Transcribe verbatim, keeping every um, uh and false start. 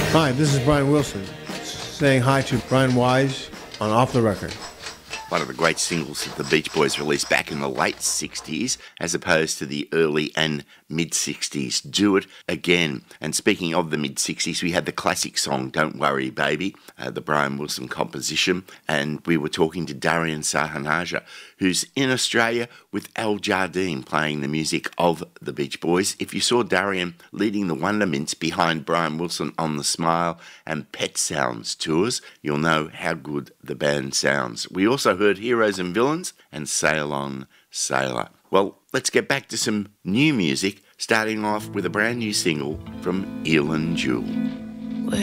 Hi, this is Brian Wilson, saying hi to Brian Wise on Off the Record. One of the great singles that the Beach Boys released back in the late sixties, as opposed to the early and mid-sixties. Do It Again. And speaking of the mid-sixties, we had the classic song Don't Worry Baby, uh, the Brian Wilson composition, and we were talking to Darian Sahanaja, who's in Australia with Al Jardine playing the music of the Beach Boys. If you saw Darian leading the Wondermints behind Brian Wilson on the Smile and Pet Sounds tours, you'll know how good the band sounds. We also heard Heroes and Villains and Sail On Sailor. Well, let's get back to some new music, starting off with a brand new single from Eilean Jewell.